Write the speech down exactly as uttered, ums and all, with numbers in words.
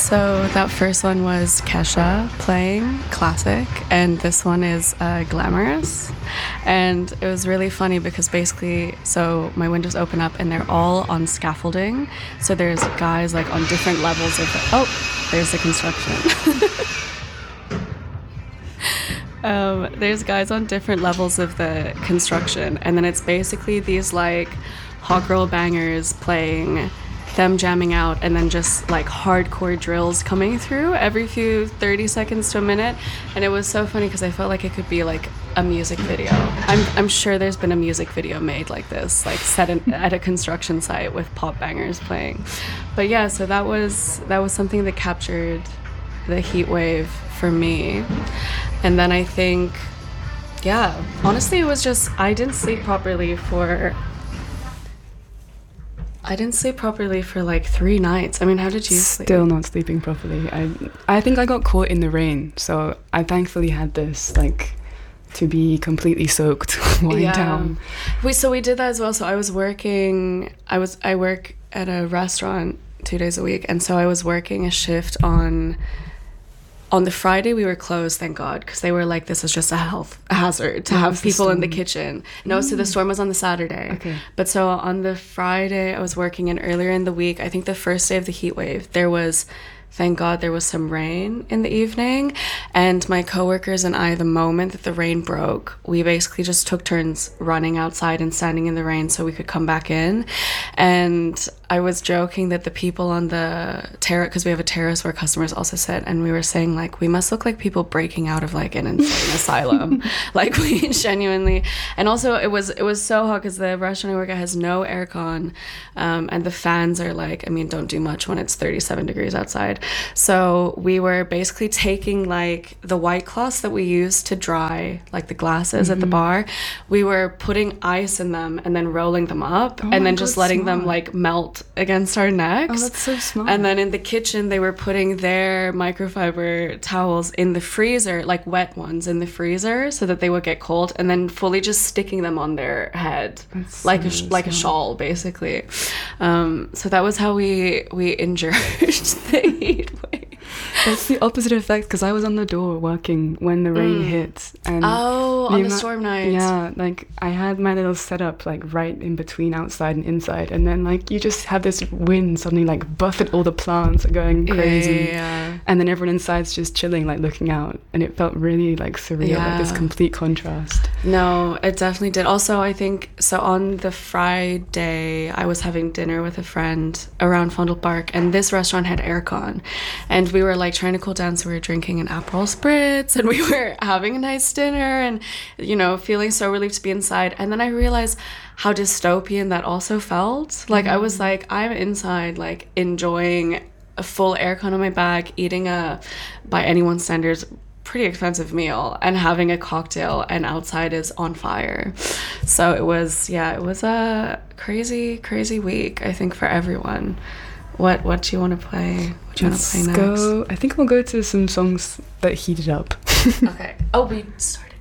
So that first one was Kesha playing classic, and this one is uh, Glamorous. And it was really funny because basically, so my windows open up and they're all on scaffolding. So there's guys like on different levels of the, oh, there's the construction. um, there's guys on different levels of the construction, and then it's basically these like hot girl bangers playing, them jamming out, and then just like hardcore drills coming through every few thirty seconds to a minute. And it was so funny because I felt like it could be like a music video. I'm, I'm sure there's been a music video made like this, like set in, at a construction site with pop bangers playing. But yeah, so that was that was something that captured the heat wave for me. And then I think, yeah, honestly, it was just, I didn't sleep properly for I didn't sleep properly for like three nights. I mean, how did you sleep? Still not sleeping properly. I I think I got caught in the rain, so I thankfully had this like to be completely soaked lying Yeah. down. We so we did that as well. So I was working. I was I work at a restaurant two days a week, and so I was working a shift on. On the Friday, we were closed, thank God, because they were like, this is just a health hazard to What have was the people in the storm? kitchen. No, so the storm was on the Saturday. Okay. But so on the Friday, I was working, and earlier in the week, I think the first day of the heat wave, there was, thank God, there was some rain in the evening. And my coworkers and I, the moment that the rain broke, we basically just took turns running outside and standing in the rain so we could come back in. And I was joking that the people on the terrace, because we have a terrace where customers also sit, and we were saying like, we must look like people breaking out of like an insane asylum. Like we genuinely, and also it was it was so hot because the restaurant I work at has no aircon, um, and the fans are like, I mean, don't do much when it's thirty-seven degrees outside. So we were basically taking like the white cloths that we use to dry like the glasses at the bar, we were putting ice in them and then rolling them up, Oh and my then God, just letting them smart. like melt against our necks. Oh, that's so smart. And then in the kitchen, they were putting their microfiber towels in the freezer, like wet ones in the freezer, so that they would get cold, and then fully just sticking them on their head, That's like a so sh- like a smart. shawl, basically. Um, so that was how we we endured the heat wave. That's the opposite effect, because I was on the door working when the rain Mm. hit. And Oh, on the ama- storm night. Yeah, like I had my little setup like right in between outside and inside, and then like you just have this wind suddenly like buffet all the plants are going crazy. Yeah, yeah, yeah. And then everyone inside's just chilling, like looking out, and it felt really like surreal, like this Yeah. complete contrast. No, it definitely did. Also, I think, so on the Friday, I was having dinner with a friend around Fondle Park, and this restaurant had aircon. And we were like trying to cool down, so we were drinking an Aperol Spritz, and we were having a nice dinner, and, you know, feeling so relieved to be inside. And then I realized how dystopian that also felt. Like, I was like, I'm inside, like, enjoying a full aircon on my back, eating a, by anyone's standards, pretty expensive meal, and having a cocktail, and outside is on fire. So it was, yeah, it was a crazy, crazy week, I think, for everyone. What what do you want to play? What do you want to play Let's next? go. I think we'll go to some songs that heated up. Okay. Oh, we started.